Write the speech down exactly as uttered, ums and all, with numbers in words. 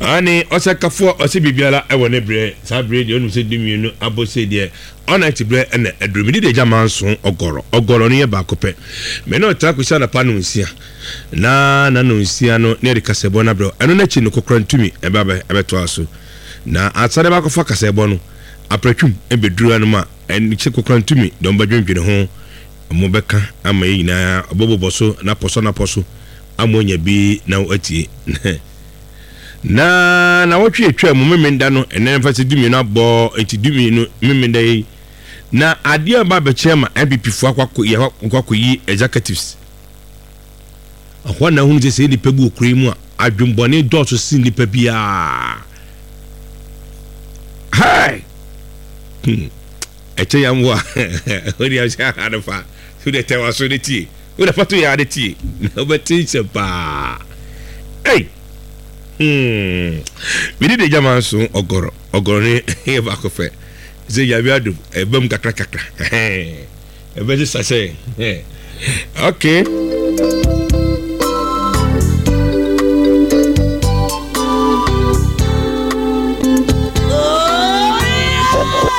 Ani osakafo ose bibiala e wone bre sa bre de onu se dimienu abose de ona ti bre na adrumidi de jama nso ogoro ogoro ne ba kope me no ta ku sha na pa no nsia na na no nsia no ne de kasebo na bro eno na chi no kokrantumi e ba ba e to aso na atade ba ko fa kasebo no apretwum e beduru anu ma en chi kokrantumi don ba dwendwene ho mo beka ama yina oboboboso na poso na poso amonya bi na atie na na wotwe etwa mu memenda no enen fa se dumi no abo enti dumi no memenda yi na ade ba be chema M P P fu akwako ye akwako yi executives ahwa na hunu se ni pebu okuri mu a adwumbone dot si ni pebia hai hmm eche yamwa ori ya sha adafa su de tewa so de ti o da patu ya de ti obeti se pa hey Hmm. Mini de jama so ogoro ogoro ni e ba ko fe ze ya bi adu e bam kakra kakra e be se say okay